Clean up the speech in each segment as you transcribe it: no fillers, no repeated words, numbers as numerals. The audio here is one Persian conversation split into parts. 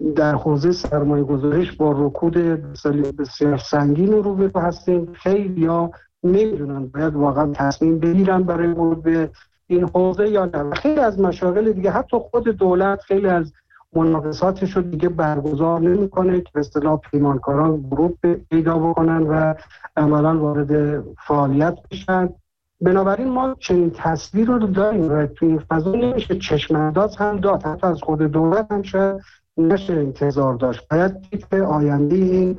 در حوزه سرمایه‌گذاریش با رکود بسیار سنگین روبرو هستیم. خیلی‌ها نمیدونن باید واقعا تصمیم بگیرن برای ورود به این حوزه یا نه. خیلی از مشاغل دیگه حتی خود دولت خیلی از مناقصاتش رو دیگه برگزار نمی‌کنه که به اصطلاح پیمانکاران ورود پیدا بکنن و عملاً وارد فعالیت بشن. بنابراین ما چنین تصویر رو داریم و تو این فضا نمیشه چشم‌انداز هم داد. حتی از خود دولت هم شاید نشه انتظار داشت. باید دید که آینده این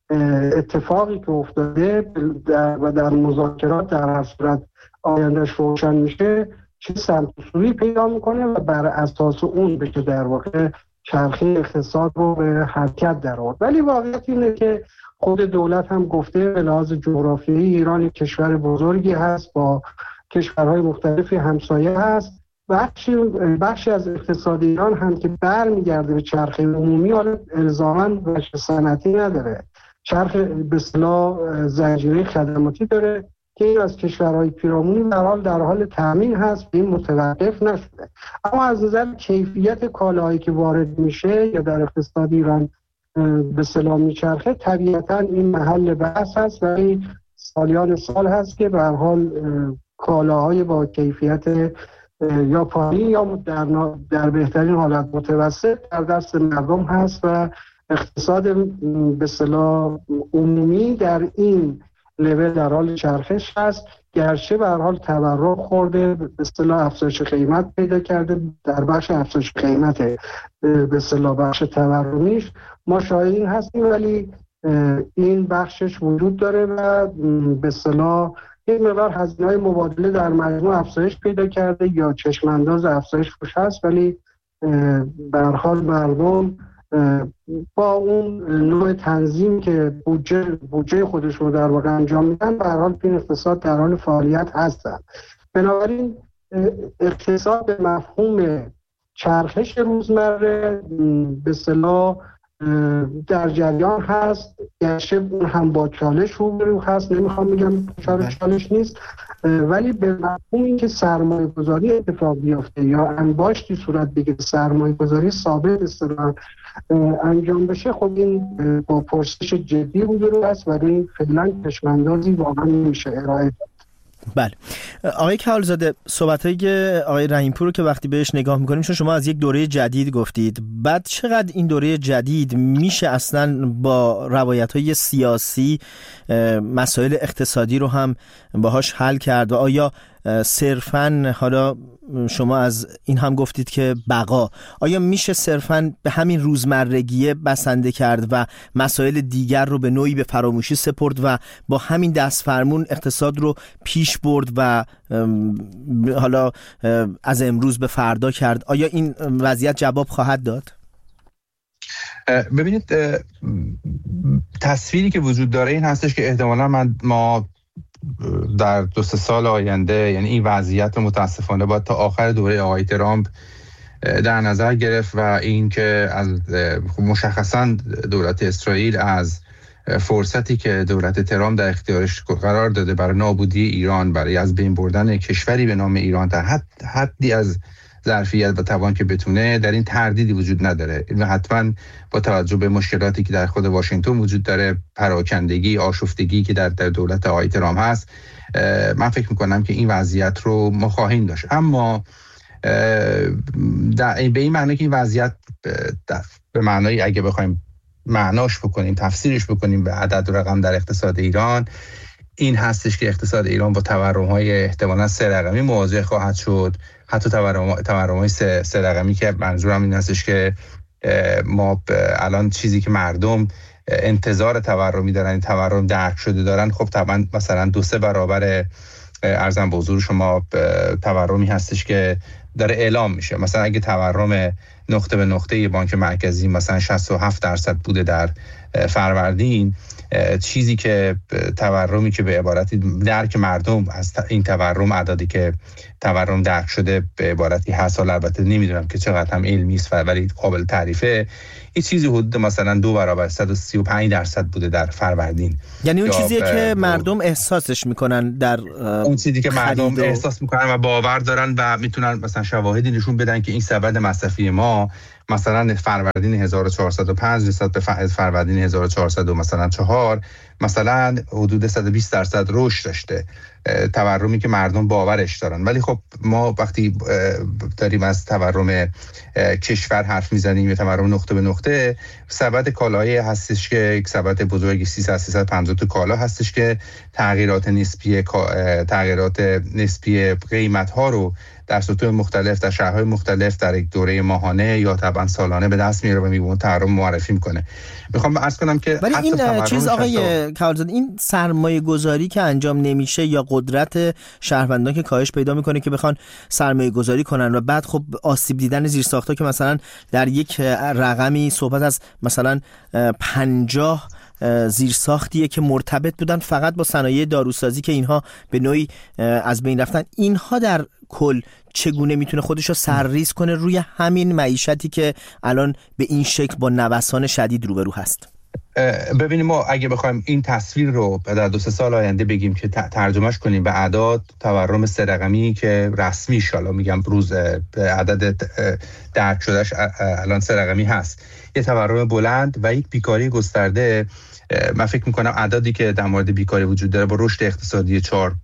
اتفاقی که افتاده و در مذاکرات در هر صورت آیندهش روشن میشه چه سمت و سویی پیدا میکنه و بر اساس اون بشه در واقع چرخه اقتصاد رو به حرکت در آورد. ولی واقعیت اینه که خود دولت هم گفته به لحاظ جغرافیایی ایران یک کشور بزرگی هست، با کشورهای مختلفی همسایه هست. بخشی از اقتصاد ایران هم که برمیگرده به چرخه عمومی، حالا الزاماً بخش صنعتی نداره، چرخه به اصطلاح زنجیره خدماتی داره که این از کشورهای پیرامونی در حال تامین هست و این متوقف نشده. اما از نظر کیفیت کالاهایی که وارد میشه یا در اقتصاد ایران به اصطلاح میچرخه، طبیعتاً این محل بحث هست و این سالیان سال هست که به هر حال کالاهای با کیفیت یا پایین یا در بهترین حالت متوسط در دست مردم هست و اقتصاد به اصطلاح عمومی در این لول در حال چرخش هست. گرچه به هر حال تورم خورده، به اصطلاح افزایش قیمت پیدا کرده، در بخش افزایش قیمت به اصطلاح بخش تورمیش ما شاهدین هستیم، ولی این بخشش وجود داره و به اصطلاح یک مقدار هزینه‌های مبادله در مجموع افزایش پیدا کرده یا چشم‌انداز افزایش روش هست، ولی به هر حال مردم با اون نوع تنظیم که بودجه خودش رو در واقع انجام میدن به هر حال این اقتصاد در حال فعالیت هستن. بنابراین اقتصاد به مفهوم چرخش روزمره به اصطلاح در جریان هست، گرچه اون هم با چالش روبرو هست، نمیخوام بگم چالش نیست، ولی به مفهوم این که سرمایه گذاری اتفاق بیفته یا انباشتی صورت بگیره، سرمایه گذاری ثابت اصطلاحاً انجام بشه، خب این با پرسش جدی روبرو هست و این فعلا چشم‌اندازی واقعا نمیشه ارائه داد. بله آقای کهالزاده، صحبت‌های آقای رحیم‌پور رو که وقتی بهش نگاه می‌کنیم، چون شما از یک دوره جدید گفتید، بعد چقدر این دوره جدید میشه اصلاً با روایت‌های سیاسی مسائل اقتصادی رو هم باهاش حل کرد و آیا صرفاً، حالا شما از این هم گفتید که بقا، آیا میشه صرفاً به همین روزمرگیه بسنده کرد و مسائل دیگر رو به نوعی به فراموشی سپرد و با همین دست فرمون اقتصاد رو پیش برد و حالا از امروز به فردا کرد؟ آیا این وضعیت جواب خواهد داد؟ ببینید، تصویری که وجود داره این هستش که احتمالاً ما در 2-3 سال آینده، یعنی این وضعیت متاسفانه باید تا آخر دوره آقای ترامپ در نظر گرفت و این که از مشخصا دولت اسرائیل از فرصتی که دولت ترامپ در اختیارش قرار داده برای نابودی ایران، برای از بین بردن کشوری به نام ایران در حدی از ظرفیت و توان که بتونه، در این تردیدی وجود نداره و حتما با توجه به مشکلاتی که در خود واشنگتن وجود داره، پراکندگی، آشفتگی که در دولت آقای ترامپ هست، من فکر میکنم که این وضعیت رو ما خواهیم داشت. اما به این معنی که این وضعیت به معنای اگه بخوایم معناش بکنیم، تفسیرش بکنیم به عدد و رقم در اقتصاد ایران، این هستش که اقتصاد ایران با تورم‌های احتمالاً 3 رقمی مواجه خواهد شد. حتی تورم‌های 3 رقمی که منظورم این هستش که ما الان چیزی که مردم انتظار تورمی دارن، تورم درک شده دارن، خب طبعا مثلا 2-3 برابر ارزم به حضور شما تورمی هستش که داره اعلام میشه. مثلا اگه تورم نقطه به نقطه بانک مرکزی مثلا 67% بوده در فروردین، چیزی که تورمی که به عبارتی درک مردم از این تورم، اعدادی که تورم درک شده به عبارتی هست، البته نمیدونم که چقدر هم علمی است ولی قابل تعریفه، این چیزی حدود مثلا 2 برابر 135% بوده در فروردین. یعنی اون چیزیه که مردم احساسش میکنن، در اون چیزی که مردم احساس میکنن و باور دارن و میتونن مثلا شواهدی نشون بدن که این سبد مصرفی ما مثلا فروردین 1405 نسبت به فروردین 1400 مثلا 4 مثلا حدود 120% رشد داشته، تورمی که مردم باورش دارن. ولی خب ما وقتی داریم از تورم کشور حرف میزنیم یا تورم نقطه به نقطه، سبد کالایی هستش که یک سبد بزرگی 350 تا کالا هستش که تغییرات نسبی قیمت ها رو در سطوح مختلف در شهرهای مختلف در یک دوره ماهانه یا طبعا سالانه به دست میاره و میبونه تورم معرفی میکنه. میخوام عرض کنم که ولی این چیز آقای کالزاده، این سرمایه گذاری که انجام نمیشه یا قدرت شهروندان که کاهش پیدا میکنه که بخوان سرمایه گذاری کنن و بعد خب آسیب دیدن زیرساخت‌ها که مثلا در یک رقمی صحبت از مثلا 50 زیرساختیه که مرتبط بودن فقط با صنایع داروسازی که اینها به نوعی از بین رفتن، اینها در کل چگونه میتونه خودش رو سرریز کنه روی همین معیشتی که الان به این شکل با نوسان شدید روبرو هست؟ ببینیم ما اگه بخوایم این تصویر رو در 2-3 سال آینده بگیم که ترجمهش کنیم به اعداد، تورم 3 رقمی که رسمی شالا میگم روز عدد درک شدهش الان 3 رقمی هست، یه تورم بلند و یک بیکاری گسترده، من فکر میکنم عددی که در مورد بیکاری وجود داره با رشد اقتصادی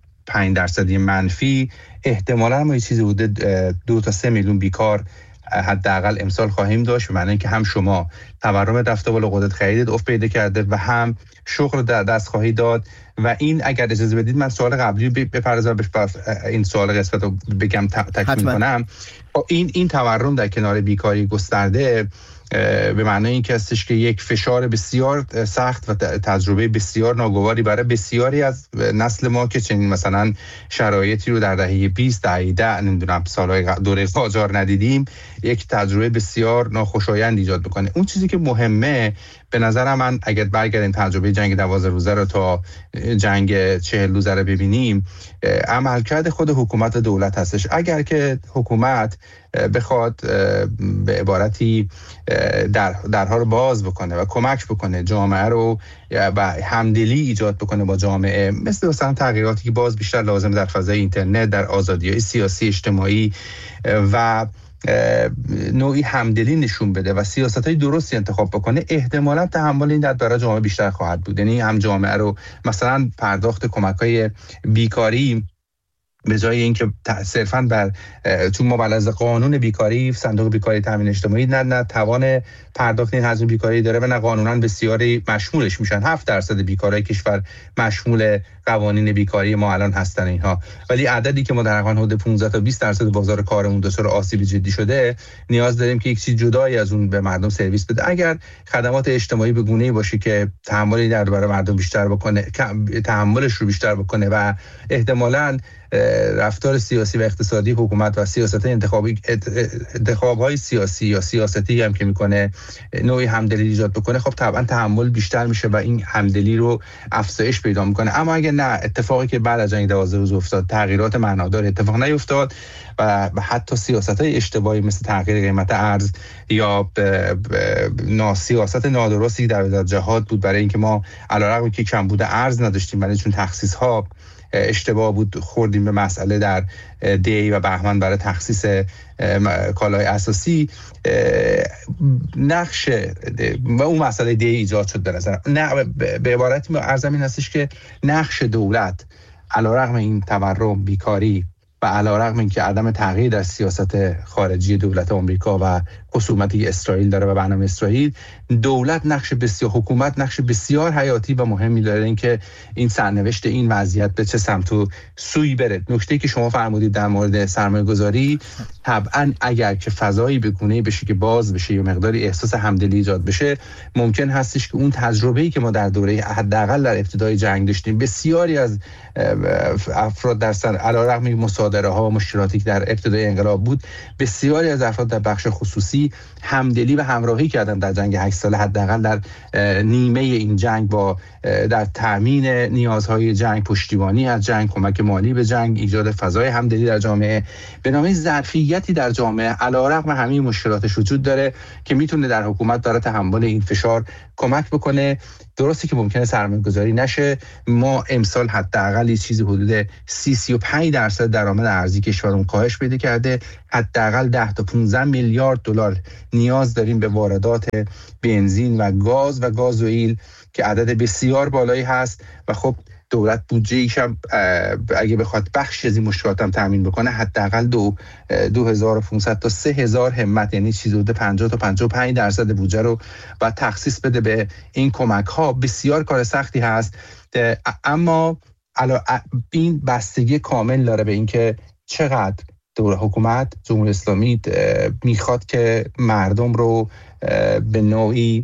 4-5% منفی، احتمالاً ما یه چیزی بوده 2 تا 3 میلیون بیکار حداقل امسال خواهیم داشت، به معنی اینکه هم شما تورم رفته بالا، قدرت خرید افت پیدا کرده و هم شغل دست خواهی داد. و این اگر اجازه بدید من سوال قبلی بپردازم این سوال قسمت رو بگم تکمیل کنم. این تورم در کنار بیکاری گسترده به معنای این که هستش که یک فشار بسیار سخت و تجربه بسیار ناگواری برای بسیاری از نسل ما که چنین مثلا شرایطی رو در دهه 20 دهه 10 نمیدونم سالهای دوره قاجار ندیدیم، یک تجربه بسیار ناخوشایند ایجاد بکنه. اون چیزی که مهمه به نظر من اگر برگردیم تجربه جنگ 12 روزه رو تا جنگ 40 روزه رو ببینیم، عملکرد خود حکومت و دولت هستش. اگر که حکومت بخواد به عبارتی درها رو باز بکنه و کمک بکنه جامعه رو و همدلی ایجاد بکنه با جامعه، مثلا تغییراتی که باز بیشتر لازم در فضای اینترنت، در آزادی‌های سیاسی اجتماعی و نوعی همدلی نشون بده و سیاست‌های درستی انتخاب بکنه، احتمالاً تحمل این درد برای جامعه بیشتر خواهد بود. یعنی هم جامعه رو مثلا پرداخت کمک‌های بیکاری به جای اینکه صرفاً بر چون ما بر اساس قانون بیکاری صندوق بیکاری تامین اجتماعی نه توان پرداخت این هزینه بیکاری داره و نه قانوناً بسیاری مشمولش میشن. 7% بیکارای کشور مشمول قوانین بیکاری ما الان هستن اینها، ولی عددی که ما در حدود 15 تا 20% بازار کارمون دچار آسیب جدی شده، نیاز داریم که یک چیز جدایی از اون به مردم سرویس بده. اگر خدمات اجتماعی به گونه‌ای باشه که تحملی در برای مردم بیشتر بکنه، تحملش رو بیشتر بکنه و احتمالاً رفتار سیاسی و اقتصادی حکومت و سیاست انتخاب‌های سیاسی یا سیاستی هم که میکنه نوعی همدلی ایجاد بکنه، خب طبعا تحمل بیشتر میشه و این همدلی رو افزایش پیدا میکنه. اما اگه نه، اتفاقی که بعد از جنگ 12 روز افتاد، تغییرات معنادار اتفاق نیفتاد و حتی سیاست‌های اشتباهی مثل تغییر قیمت ارز یا سیاست نادرستی در جهاد بود برای اینکه ما علیرغم که کمبود ارز نداشتیم ولی چون تخصیص‌ها اشتباه بود خوردیم به مسئله در دی و بهمن برای تخصیص کالای اساسی، نقش و اون مسئله دی ایجاد شد. به نظر نه به عبارتی عرضم این هستش که نقش دولت علیرغم این تورم، بیکاری و علیرغم اینکه عدم تغییر در سیاست خارجی دولت آمریکا و خصومتی اسرائیل داره و برنامه اسرائیل، دولت حکومت نقش بسیار حیاتی و مهمی داره اینکه این سرنوشت این وضعیت به چه سمت و سوی بره. نکته‌ای که شما فرمودید در مورد سرمایه‌گذاری، طبعا اگر که فضایی به گونه‌ای بشه که باز بشه یا مقداری احساس همدلی ایجاد بشه، ممکن هستش که اون تجربه‌ای که ما در دوره حداقل در ابتدای جنگ داشتیم، بسیاری از افراد در علیرغم مصادره‌ها و مشکلاتی که در ابتدای انقلاب بود، بسیاری از افراد در بخش خصوصی همدلی و همراهی کردن در جنگ 8 ساله، حداقل در نیمه این جنگ با در تامین نیازهای جنگ، پشتیبانی از جنگ، کمک مالی به جنگ، ایجاد فضای همدلی در جامعه، به نام ظرفیتی در جامعه علیرغم همه مشکلاتش وجود داره که میتونه در حکومت برای تحمل این فشار کمک بکنه. درسته که ممکنه سرمایه‌گذاری نشه، ما امسال حداقل چیزی حدود 30-35% درآمد درآمد ارزی کشورمون کاهش پیدا کرده. حداقل 10 تا 15 میلیارد دلار نیاز داریم به واردات بنزین و گاز و گازوئیل که عدد بسیار بالایی هست و خب دولت بودجه ایش هم اگه بخواد بخش از این مشکلات هم تامین بکنه حداقل 2500 تا 3000 همت، یعنی چیزی حدود 50 تا 55% بودجه رو باید تخصیص بده به این کمک ها. بسیار کار سختی هست، اما این بستگی کامل داره به اینکه چقدر حکومت جمهوری اسلامی میخواد که مردم رو به نوعی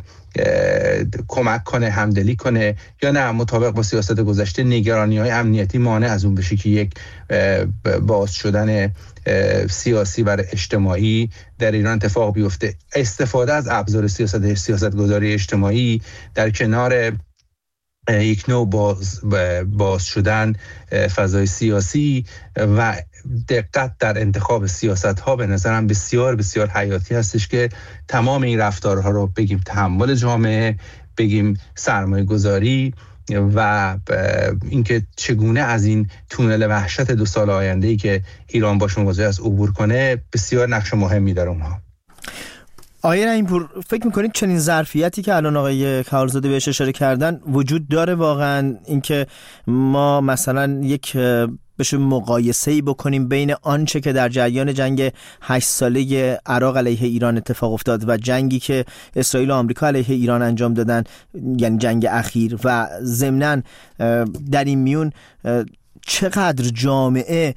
کمک کنه، همدلی کنه، یا نه مطابق با سیاست گذشته نگرانی‌های امنیتی مانع از اون بشه که یک باز شدن سیاسی و اجتماعی در ایران اتفاق بیفته. استفاده از ابزار سیاستگذاری اجتماعی در کنار یک نوع باز شدن فضای سیاسی و دقت در انتخاب سیاست‌ها به نظرم بسیار بسیار حیاتی هستش که تمام این رفتارها رو بگیم تحمل جامعه، بگیم سرمایه گذاری و اینکه چگونه از این تونل وحشت 2 سال آینده‌ای که ایران باش مواجه است عبور کنه بسیار نقش مهمی داره اونها. آقای رحیم‌پور، فکر میکنید چنین ظرفیتی که الان آقای کهالزاده بهش اشاره کردن وجود داره واقعا، اینکه ما مثلا یک بشه مقایسه‌ای بکنیم بین آنچه که در جریان جنگ 8 ساله عراق علیه ایران اتفاق افتاد و جنگی که اسرائیل و آمریکا علیه ایران انجام دادن، یعنی جنگ اخیر، و ضمناً در این میون چقدر جامعه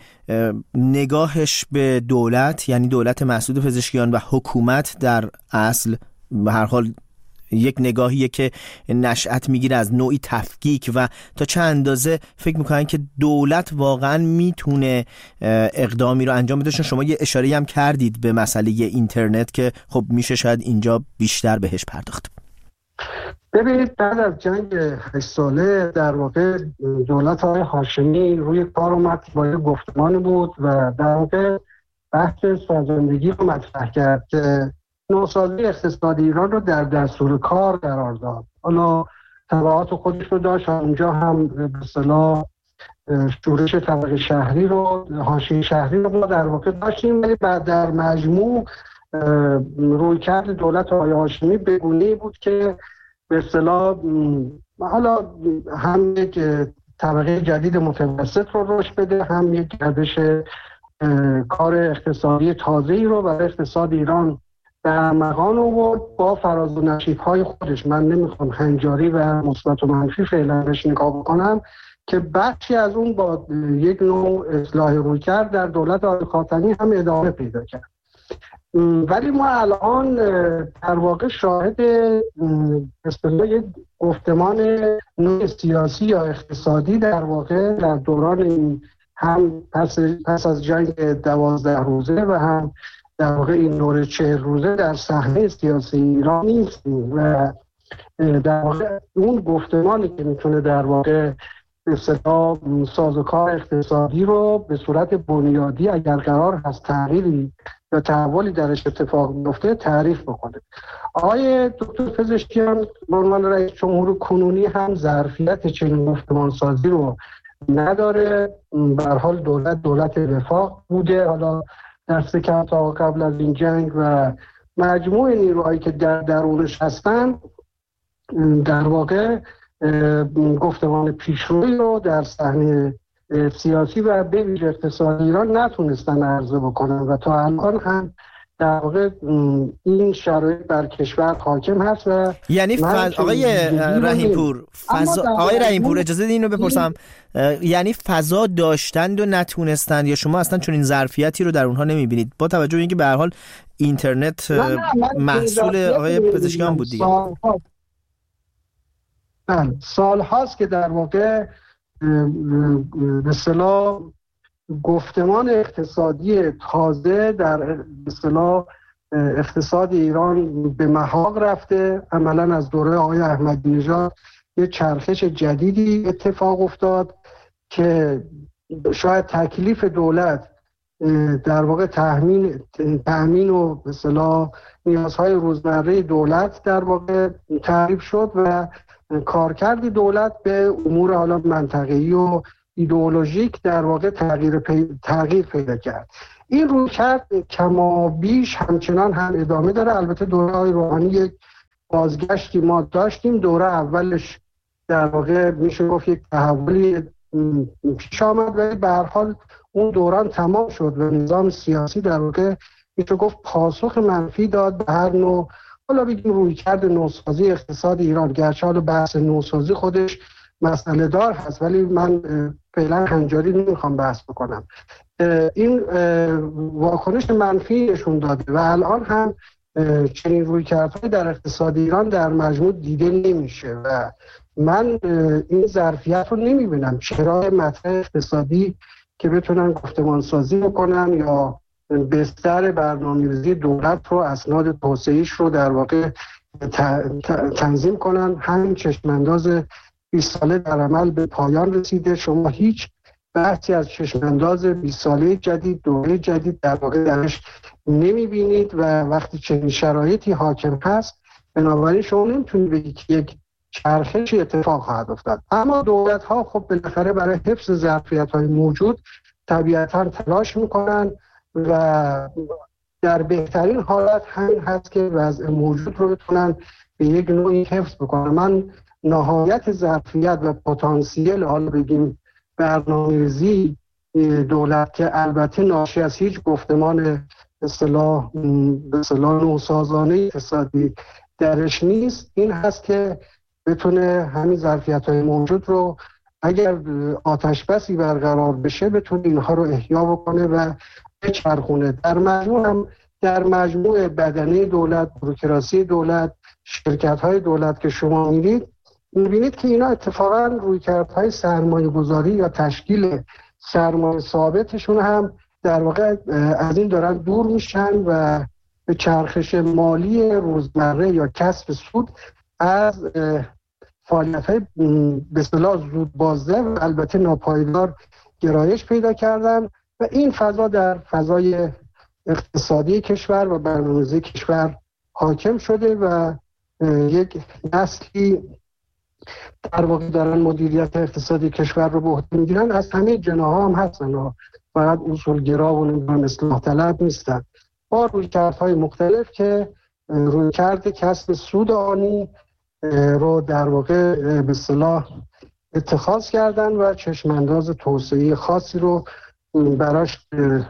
نگاهش به دولت، یعنی دولت مسعود پزشکیان و حکومت در اصل به هر حال یک نگاهیه که نشأت میگیره از نوعی تفکیک، و تا چه اندازه فکر میکنن که دولت واقعا میتونه اقدامی رو انجام بده. شما یه اشاره هم کردید به مسئله اینترنت که خب میشه شاید اینجا بیشتر بهش پرداخت. ببینید، بعد از جنگ 8 ساله در واقع دولت آقای هاشمی روی کار اومد با یه گفتمانی بود و در واقع بحث سازندگی رو مطرح کرد که نوسازی اقتصادی ایران رو در دستور کار قرار داد. حالا تبعات خودش رو داشت، اونجا هم به اصطلاح شورش طبقه شهری رو، حاشیه شهری رو ما در واقع داشتیم، ولی بعد در مجموع رویکرد دولت آقای هاشمی به گونه‌ای بود که به اصطلاح حالا هم یک طبقه جدید متوسط رو رشد بده، هم یک گردش کار اقتصادی تازه‌ای رو برای اقتصاد ایران در مقام آورد با فراز و نشیب‌های خودش. من نمیخوام هنجاری و مثبت و منفی فعلا بهش نگاه بکنم که بخشی از اون با یک نوع اصلاح رویکرد در دولت آقای خاتمی هم ادامه پیدا کرد. ولی ما الان در واقع شاهد اصطلاح گفتمان نوع سیاسی یا اقتصادی در واقع در دوران این هم پس از جنگ 12 روزه و هم در واقع این دور 40 روزه در صحنه سیاسی ایران نیستیم و در واقع اون گفتمانی که میتونه در واقع اصطلاح سازوکار اقتصادی رو به صورت بنیادی اگر قرار هست تغییری یا تحولی درش اتفاق میفته تعریف بکنه. آقای دکتر پزشکیان به عنوان رئیس جمهور کنونی هم ظرفیت چنین گفتمان سازی رو نداره. به هر حال دولت وفاق بوده، حالا دست کم تا قبل از این جنگ، و مجموع نیروهایی که در درونش هستن در واقع گفتمان پیشروی رو در صحنه سیاسی و به ویژه اقتصادی ایران نتونستن عرضه بکنن و تا الان هم در واقع این شرایط بر کشور حاکم هست. و یعنی آقای رحیم‌پور اجازه بدید اینو بپرسم، یعنی فضا داشتند و نتونستند، یا شما اصلا چون این ظرفیتی رو در اونها نمیبینید با توجه به اینکه به هر حال اینترنت محصول آقای پزشکیان بود دیگه؟ سال هاست که در واقع به اصطلاح گفتمان اقتصادی تازه در اصطلاح اقتصاد ایران به محاق رفته. عملا از دوره آقای احمدی نژاد یه چرخش جدیدی اتفاق افتاد که شاید تکلیف دولت در واقع تأمین و به اصطلاح نیازهای روزمره دولت در واقع تعریف شد و کارکرد دولت به امور حالا منطقه‌ای و ایدئولوژیک در واقع تغییر پیدا کرد. این رویکرد کما بیش همچنان هم ادامه داره. البته دوره های روحانی یک بازگشتی ما داشتیم. دوره اولش در واقع میشه گفت یک تحولی پیش آمد، ولی به هر حال اون دوران تمام شد و نظام سیاسی در واقع میشه گفت پاسخ منفی داد به هر نوع، حالا بگیم رویکرد نوسازی اقتصاد ایران. گرچه حالا بحث نوسازی خودش مسئله دار هست، ولی من فعلا هنجاری نمیخوام بحث بکنم. این واکنش منفی نشون داده و الان هم چنین رویکردهایی در اقتصاد ایران در مجموع دیده نمیشه و من این ظرفیت رو نمیبینم. چرا مطرح اقتصادی که بتونن گفتمان سازی بکنن یا بستر برنامه‌ریزی دولت رو، اسناد توسعه‌ایش رو در واقع تنظیم کنن. همین چشمانداز 20 ساله در عمل به پایان رسیده. شما هیچ بحثی از چشمانداز 20 ساله جدید، دوره جدید در واقع درش نمیبینید و وقتی چنین شرایطی حاکم هست بنابراین شما نمیتونید بگید که یک چرخشی اتفاق خواهد افتاد. اما دولت ها خب بالاخره برای حفظ ظرفیت های موجود طبیعتا تلاش میکنن و در بهترین حالت همین هست که وضع موجود رو بتونن به یک نوعی حفظ بکنن. من نهایت ظرفیت و پتانسیل حالا بگیم برنامه‌ریزی دولت که البته ناشی از هیچ گفتمان به اصطلاح نوسازانه اقتصادی درش نیست، این هست که بتونه همین ظرفیت‌های موجود رو اگر آتش بسی برقرار بشه بتونه اینها رو احیا بکنه و بچرخونه. در مجموع بدنه دولت، بوروکراسی دولت، شرکت‌های دولت که شما می‌بینید که اینا اتفاقاً رویکردهای سرمایه‌گذاری یا تشکیل سرمایه ثابتشون هم در واقع از این دارن دور میشن و به چرخش مالی روزمره یا کسب سود از فعالیت‌های به اصطلاح زود بازده و البته ناپایدار گرایش پیدا کردن و این فضا در فضای اقتصادی کشور و برنامه‌ریزی کشور حاکم شده و یک نسلی در واقع دارن مدیریت اقتصادی کشور رو به عهده میگیرن. از همه جناح‌ها هم هستن، فقط اصولگرا و نمیدونم اصلاح طلب نیستن، با رویکردهای مختلف که رویکرد کسب سود آنی رو در واقع به اصطلاح اتخاذ کردن و چشمانداز توسعه خاصی رو براش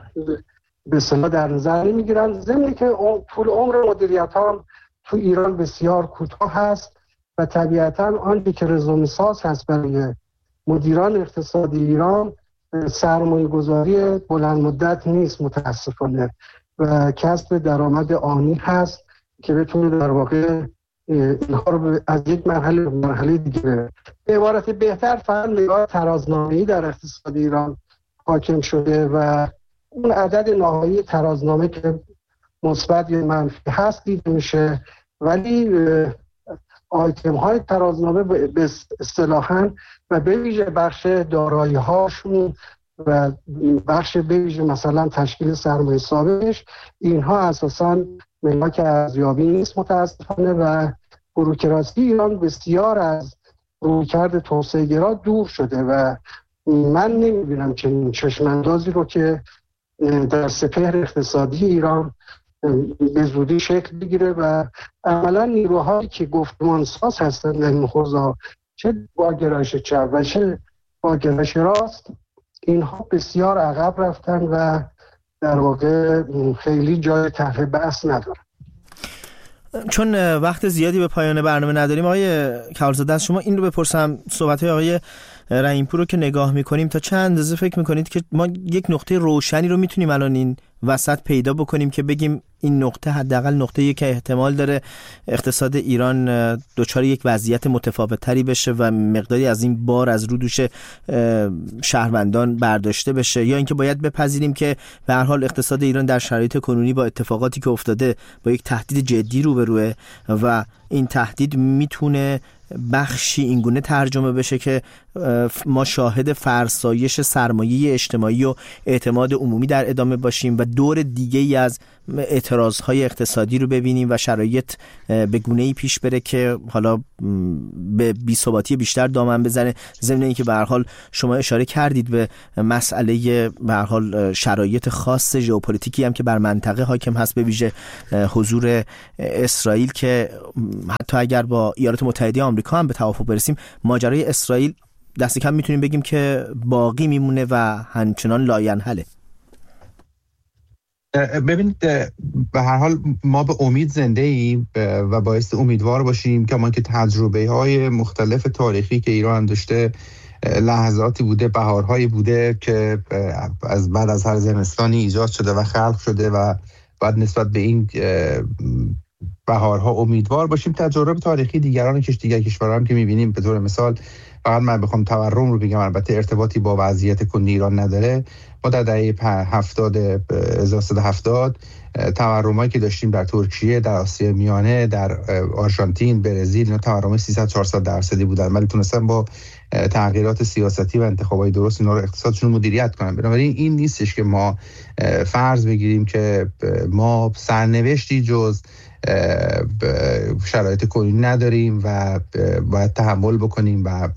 به اصطلاح در نظر نمیگیرن. ضمن که طول عمر مدیریت ها تو ایران بسیار کوتاه هست و طبیعتا آنچه که رزومه‌ساز هست برای مدیران اقتصادی ایران سرمایه گذاری بلند مدت نیست متاسفانه و کسب درآمد آنی هست که بتونه در واقع اینها رو از یک مرحله به مرحله دیگه به عبارت بهتر فقط نگاه ترازنامه‌ای در اقتصاد ایران حاکم شده و اون عدد نهایی ترازنامه که مثبت یا منفی هست دیده میشه، ولی آیتم های ترازنامه به اصطلاحاً و به ویژه بخش دارایی هاشون و بخش به ویژه مثلا تشکیل سرمایه ثابتش، اینها اساساً ملاک ارزیابی نیست متاسفانه و بوروکراسی ایران بسیار از رویکرد توسعه گرا دور شده و من نمیبینم چنین چشماندازی رو که در سپهر اقتصادی ایران به زودی شکل بگیره و عملا نیروهایی که گفتمان ساز هستن در این حوزه، چه با گرایش چپ و چه با گرایش راست، اینها بسیار عقب رفتن و در واقع خیلی جای طرح بحث ندارن. چون وقت زیادی به پایان برنامه نداریم آقای کهالزاده، از شما این رو بپرسم، صحبت‌های آقای رحیم‌پور رو که نگاه می‌کنیم تا چه اندازه فکر می‌کنید که ما یک نقطه روشنی رو می‌تونیم الان این وسط پیدا بکنیم که بگیم این نقطه حداقل نقطه‌ای که احتمال داره اقتصاد ایران دچار یک وضعیت متفاوت‌تری بشه و مقداری از این بار از رو دوش شهروندان برداشته بشه، یا اینکه باید بپذیریم که به هر حال اقتصاد ایران در شرایط کنونی با اتفاقاتی که افتاده با یک تهدید جدی روبروه و این تهدید میتونه بخشی اینگونه ترجمه بشه که ما شاهد فرسایش سرمایه اجتماعی و اعتماد عمومی در ادامه باشیم و دور دیگه‌ای از اعتراضهای اقتصادی رو ببینیم و شرایط به گونه‌ای پیش بره که حالا به بی‌ثباتی بیشتر دامن بزنه، ضمن اینکه به هر حال شما اشاره کردید به مسئله به هر حال شرایط خاص ژئوپلیتیکی هم که بر منطقه حاکم هست، به ویژه حضور اسرائیل که حتی اگر با ایالات متحده آمریکا هم به توافق برسیم، ماجرای اسرائیل دست کم میتونیم بگیم که باقی میمونه و همچنان لاینحله. ببینید به هر حال ما به امید زنده ایم و باعث امیدوار باشیم که ما که تجربه های مختلف تاریخی که ایران داشته، لحظاتی بوده، بهارهایی بوده که از بعد از هر زمستانی ایجاد شده و خلق شده و بعد نسبت به این بهارها امیدوار باشیم. تجربه تاریخی دیگر کشورها هم که می‌بینیم، به طور مثال فقط من بخوام تورم رو بگم، البته ارتباطی با وضعیت کنونی ایران نداره، ما در دهه 1370 تورمایی که داشتیم در ترکیه، در آسیا میانه، در آرژانتین، برزیل، اینا تورم 300-400% بودن، ولی تونستن با تغییرات سیاستی و انتخابات درست اینا رو اقتصادشون مدیریت کنن. بنابراین این نیستش که ما فرض بگیریم که ما سرنوشتی جز شرایط کنونی نداریم و باید تحمل بکنیم و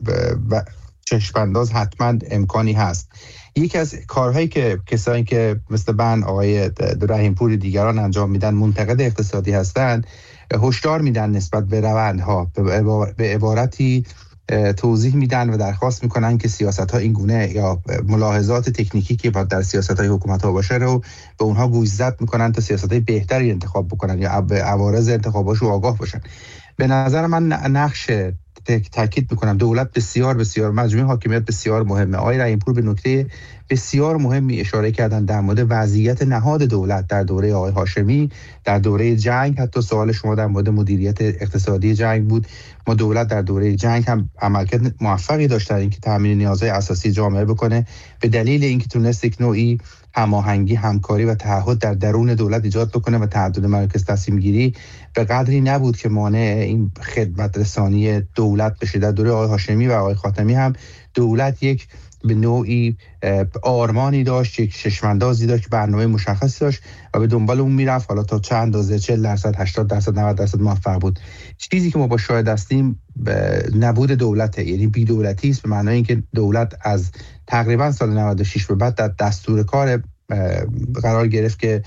چشم‌انداز حتما امکانی هست. یکی از کارهایی که کسایی که مثل من، آقای رحیم‌پور دیگران انجام میدن، منتقد اقتصادی هستن، هشدار میدن نسبت به روندها، به عبارتی توضیح میدن و درخواست میکنن که سیاست‌ها این گونه یا ملاحظات تکنیکی که باید در سیاست‌های حکومت‌ها باشه رو به اونها گوشزد میکنن تا سیاست‌های بهتری انتخاب بکنن یا به عوارض انتخاباشو آگاه باشن. به نظر من نقش تاکید میکنم دولت بسیار بسیار، مجموعه حاکمیت بسیار مهمه. آقای رحیم‌پور به نکته بسیار مهمی اشاره کردن در مورد وضعیت نهاد دولت در دوره آقای هاشمی، در دوره جنگ. حتی سوال شما در مورد مدیریت اقتصادی جنگ بود. ما دولت در دوره جنگ هم عملکرد موفقی داشت اینکه تامین نیازهای اساسی جامعه بکنه، به دلیل اینکه تونست یک نوعی هماهنگی، همکاری و تعهد در درون دولت ایجاد بکنه و تعدد مراکز تصمیم گیری به قدری نبود که مانع این خدمت رسانی دولت بشه. در دوره آقای هاشمی و آقای خاتمی هم دولت یک به نوعی آرمانی داشت، یک چشم‌اندازی داشت، برنامه مشخصی داشت و به دنبال اون میرفت. حالا تا چند اندازه 40%، 80%، 90% موفق بود. چیزی که ما با شاهد هستیم نبود دولته، یعنی بی دولتی است، به معنای اینکه دولت از تقریبا سال 96 به بعد در دستور کار قرار گرفت که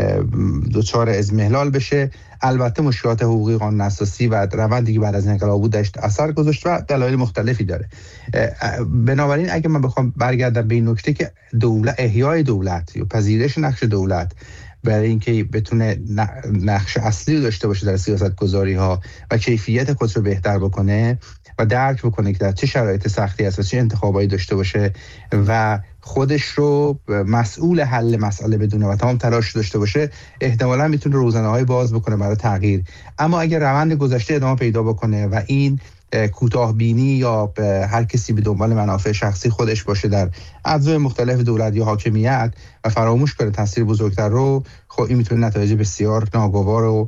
دچار اضمحلال بشه. البته مشکلات حقوقی، قانون اساسی و روندی که بعد از انقلاب بود داشت اثر گذاشت و دلایل مختلفی داره. بنابراین اگه من بخوام برگردم به این نکته که احیای دولت یا پذیرش نقش دولت برای اینکه بتونه نقش اصلی رو داشته باشه در سیاست گذاری ها و کیفیت خودش رو بهتر بکنه و درک بکنه که در چه شرایط سختی هست و چه انتخابایی داشته باشه و خودش رو مسئول حل مسئله بدونه و تمام تلاش داشته باشه، احتمالاً میتونه روزنه‌های باز بکنه برای تغییر. اما اگر روند گذشته ادامه پیدا بکنه و این کوتاه بینی یا هر کسی به دنبال منافع شخصی خودش باشه در اجزای مختلف دولت یا حاکمیت و فراموش کنه تاثیر بزرگتر رو، خب این میتونه نتایج بسیار ناگوار و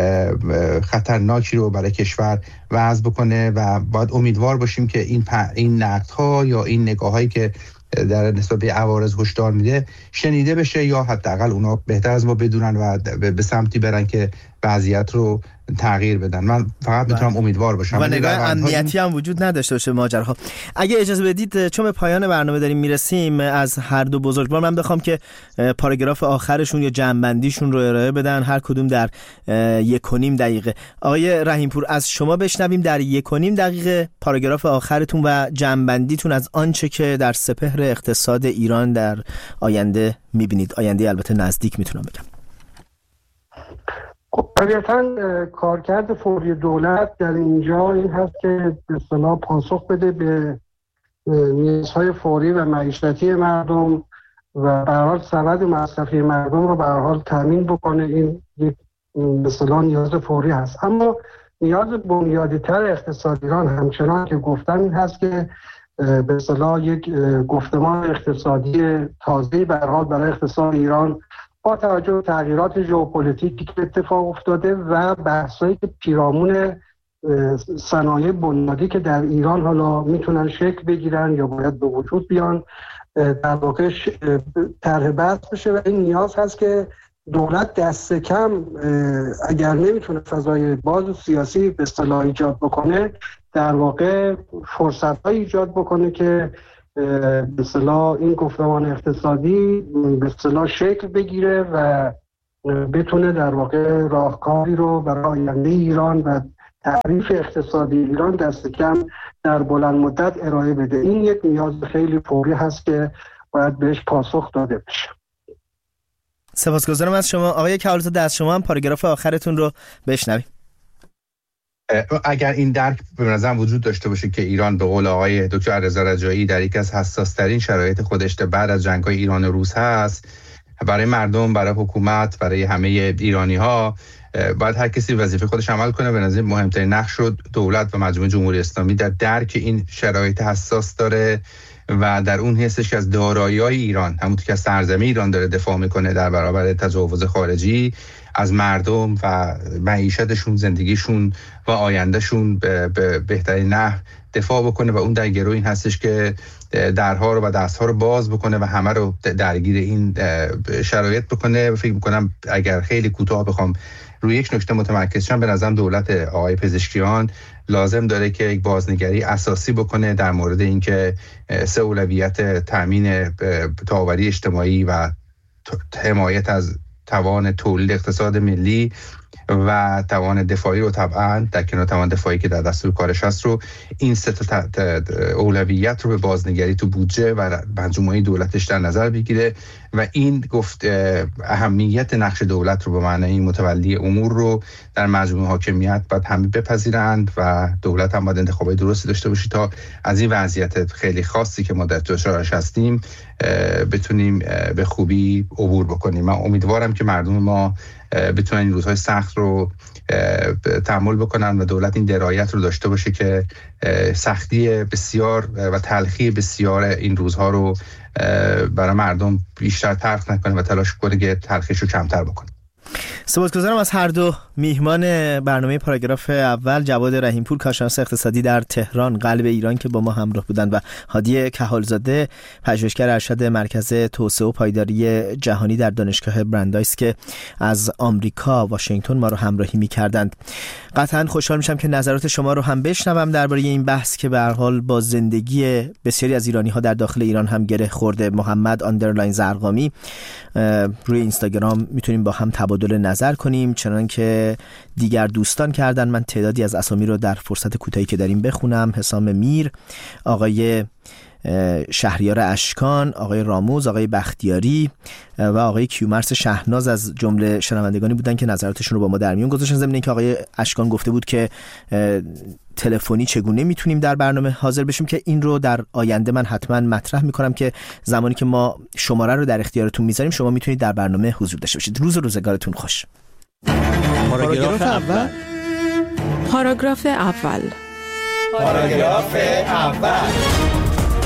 خطرناکی رو برای کشور وضع بکنه و باید امیدوار باشیم که این نقدها یا این نگاهایی که در نسبت به عوارض هشدار میده شنیده بشه یا حداقل اونا بهتر از ما بدونن و به سمتی برن که وضعیت رو تغییر بدن. من فقط میتونم امیدوار باشم و نگاه امنیتی هم وجود نداشته باشه ماجراها. اگه اجازه بدید چون به پایان برنامه داریم میرسیم، از هر دو بزرگوار من بخوام که پاراگراف آخرشون یا جمع‌بندیشون رو ارائه بدن، هر کدوم در 1.5 دقیقه. آقای رحیم‌پور از شما بشنویم در 1.5 دقیقه پاراگراف آخرتون و جمع‌بندیتون از آنچه که در سپهر اقتصاد ایران در آینده میبینید. آینده البته نزدیک میتونم بگم. طبیعتاً کارکرد فوری دولت در اینجا این هست که به اصطلاح پاسخ بده به نیازهای فوری و معیشتی مردم و به هر حال سبد مصرفی مردم رو به هر حال تامین بکنه. این یک به اصطلاح نیاز فوری هست. اما نیاز بنیادی‌تر اقتصاد ایران همچنان که گفتن این هست که به اصطلاح یک گفتمان اقتصادی تازه‌ای به هر حال برای اقتصاد ایران با توجه به تغییرات ژئوپلیتیکی که اتفاق افتاده و بحثایی که پیرامون صنایع بنیادی که در ایران حالا میتونن شکل بگیرن یا باید به وجود بیان در واقع طرح بحث بشه و این نیاز هست که دولت دست کم اگر نمیتونه فضای باز و سیاسی به اصطلاح ایجاد بکنه، در واقع فرصت‌های ایجاد بکنه که به اصطلاح این گفتمان اقتصادی به اصطلاح شکل بگیره و بتونه در واقع راهکاری رو برای آینده ایران و تعریف اقتصادی ایران دست کم در بلند مدت ارائه بده. این یک نیاز خیلی فوری هست که باید بهش پاسخ داده بشه. سپاسگزارم از شما آقای کهالزاده. از شما هم پاراگراف آخرتون رو بشنویم. اگر این درک به نظرم وجود داشته باشه که ایران به قول آقای دکتر رضا رجایی در یکی از حساس‌ترین شرایط خودش بعد از جنگ‌های ایران و روس هست، برای مردم، برای حکومت، برای همه ایرانی‌ها باید هر کسی وظیفه خودش عمل کنه. به نظر مهمترین نقش رو دولت و مجموعه جمهوری اسلامی در درک این شرایط حساس داره و در اون حسش که از دارایی‌های ایران، همونطور که از سرزمین ایران داره دفاع میکنه در برابر تجاوز خارجی، از مردم و معیشتشون، زندگیشون و آیندهشون به بهترین نحو دفاع بکنه و اون در گروه این هستش که درها رو و دستها رو باز بکنه و همه رو درگیر این شرایط بکنه. و فکر میکنم اگر خیلی کوتاه بخوام روی یک نکته متمرکز شم، به نظرم دولت آقای پزشکیان لازم داره که یک بازنگری اساسی بکنه در مورد اینکه سه اولویت تامین تاوری اجتماعی و حمایت از توان تولید اقتصاد ملی و توان دفاعی رو طبعا در کنار توان دفاعی که در دستور کارش هست رو، این سه تا اولویت رو به بازنگری تو بودجه و مجموعه دولتش در نظر بگیره و این گفت اهمیت نقش دولت رو به معنای متولی امور رو در مجموعه حاکمیت باید همه بپذیرند و دولت هم باید انتخابات درستی داشته باشه تا از این وضعیت خیلی خاصی که ما در دچارش هستیم بتونیم به خوبی عبور بکنیم. من امیدوارم که مردم ما بتونن این روزهای سخت رو تحمل بکنن و دولت این درایت رو داشته باشه که سختی بسیار و تلخی بسیار این روزها رو برای مردم بیشتر تلخ نکنه و تلاش کنه که تلخیش رو کمتر بکنه. سپاسگزارم از هر دو میهمان برنامه پاراگراف اول، جواد رحیمپور کارشناس اقتصادی در تهران قلب ایران که با ما همراه بودند و هادی کهالزاده پژوهشگر ارشد مرکز توسعه و پایداری جهانی در دانشگاه برندایس که از آمریکا واشنگتن ما رو همراهی می‌کردند. قطعاً خوشحال میشم که نظرات شما رو هم بشنوم درباره این بحث که به هر حال با زندگی بسیاری از ایرانی‌ها در داخل ایران هم گره خورده. محمد آندرلاین زرقامی روی اینستاگرام میتونیم با هم تبادل نظر کنیم، چنان که دیگر دوستان کردن. من تعدادی از اسامی رو در فرصت کوتاهی که داریم بخونم. حسام میر، آقای شهریار اشکان، آقای راموز، آقای بختیاری و آقای کیومرث شهناز از جمله شنوندگانی بودن که نظراتشون رو با ما در میون گذاشتن. ضمن اینکه آقای اشکان گفته بود که تلفنی چگونه میتونیم در برنامه حاضر بشیم، که این رو در آینده من حتما مطرح میکنم که زمانی که ما شماره رو در اختیارتون میذاریم شما میتونید در برنامه حضور داشته باشید. روز و روزگارتون خوش. پاراگراف اول. پاراگراف اول. پاراگراف اول.